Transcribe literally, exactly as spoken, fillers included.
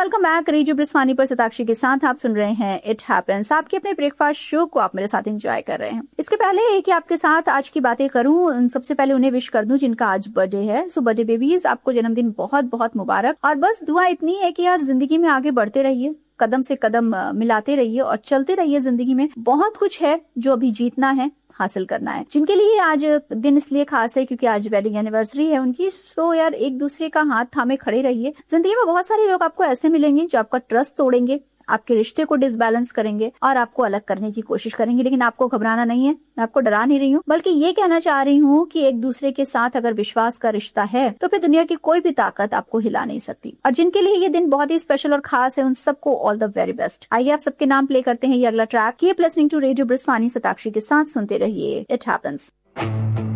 Welcome back. Radio ब्रिस्वानी पर सताक्षी के साथ आप सुन रहे हैं इट हैपेंस। आपके अपने ब्रेकफास्ट शो को आप मेरे साथ एंजॉय कर रहे हैं। इसके पहले कि आपके साथ आज की बातें करूं, सबसे पहले उन्हें विश कर दूं जिनका आज बर्थडे है। सो बर्थडे बेबीज, आपको जन्मदिन बहुत बहुत मुबारक। और बस दुआ इतनी है कि यार जिंदगी में आगे बढ़ते रहिए, कदम से कदम मिलाते रहिए और चलते रहिए। जिंदगी में बहुत कुछ है जो अभी जीतना है, हासिल करना है। जिनके लिए आज दिन इसलिए खास है क्योंकि आज वेडिंग एनिवर्सरी है उनकी। सो यार एक दूसरे का हाथ थामे खड़े रहिए। जिंदगी में बहुत सारे लोग आपको ऐसे मिलेंगे जो आपका ट्रस्ट तोड़ेंगे, आपके रिश्ते को डिसबैलेंस करेंगे और आपको अलग करने की कोशिश करेंगे। लेकिन आपको घबराना नहीं है, मैं आपको डरा नहीं रही हूँ, बल्कि ये कहना चाह रही हूँ कि एक दूसरे के साथ अगर विश्वास का रिश्ता है तो फिर दुनिया की कोई भी ताकत आपको हिला नहीं सकती। और जिनके लिए ये दिन बहुत ही स्पेशल और खास है, उन सबको ऑल द वेरी बेस्ट। आइए आप सबके नाम प्ले करते हैं ये अगला track. Keep listening to radio ब्रिस्वानी, Satakshi के साथ सुनते रहिए इट हैपेंस।